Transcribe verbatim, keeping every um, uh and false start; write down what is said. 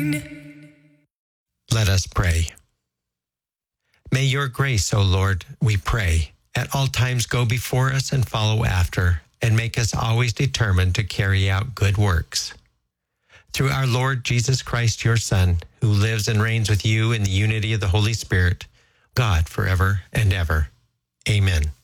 Let us pray. May your grace, O Lord, we pray, at all times go before us and follow after, and make us always determined to carry out good works. Through our Lord Jesus Christ, your Son, who lives and reigns with you in the unity of the Holy Spirit, God forever and ever. Amen.